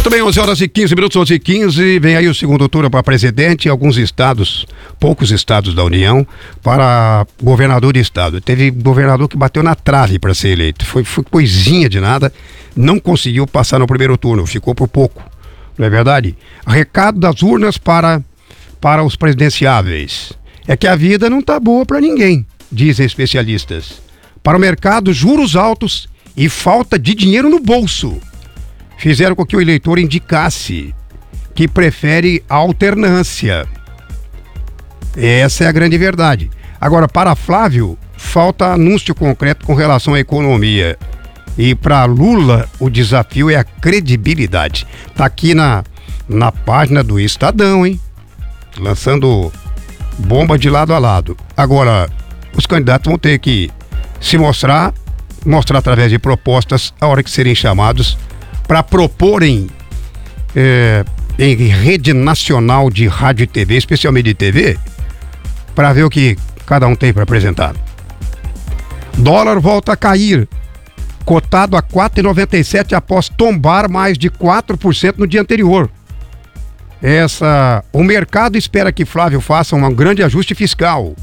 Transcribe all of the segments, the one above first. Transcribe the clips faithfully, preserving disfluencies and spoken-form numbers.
Muito bem, onze horas e quinze minutos, onze e quinze, vem aí o segundo turno para presidente em alguns estados, poucos estados da União, para governador de estado. Teve governador que bateu na trave para ser eleito, foi, foi coisinha de nada, não conseguiu passar no primeiro turno, ficou por pouco, não é verdade? Recado das urnas para, para os presidenciáveis, é que a vida não está boa para ninguém, dizem especialistas. Para o mercado, juros altos e falta de dinheiro no bolso fizeram com que o eleitor indicasse que prefere a alternância. Essa é a grande verdade. Agora, para Flávio, falta anúncio concreto com relação à economia. E para Lula, o desafio é a credibilidade. Tá aqui na, na página do Estadão, hein? Lançando bomba de lado a lado. Agora, os candidatos vão ter que se mostrar, mostrar através de propostas a hora que serem chamados para proporem é, em rede nacional de rádio e T V, especialmente de T V, para ver o que cada um tem para apresentar. Dólar volta a cair, cotado a quatro reais e noventa e sete centavos após tombar mais de quatro por cento no dia anterior. Essa, o mercado espera que Flávio faça um grande ajuste fiscal.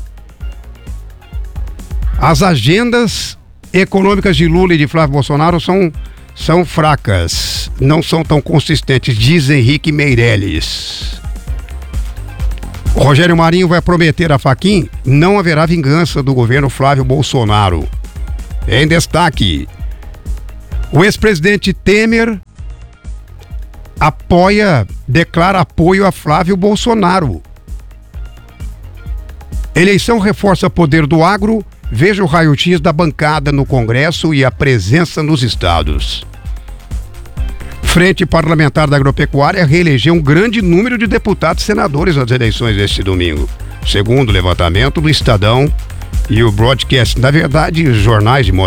As agendas econômicas de Lula e de Flávio Bolsonaro são São fracas, não são tão consistentes, diz Henrique Meirelles. Rogério Marinho vai prometer a Fachin, não haverá vingança do governo Flávio Bolsonaro. Em destaque, o ex-presidente Temer apoia, declara apoio a Flávio Bolsonaro. Eleição reforça poder do agro, veja o raio-x da bancada no Congresso e a presença nos estados. Frente Parlamentar da Agropecuária reelegeu um grande número de deputados e senadores nas eleições deste domingo, segundo o levantamento do Estadão e o Broadcast. Na verdade, os jornais de modo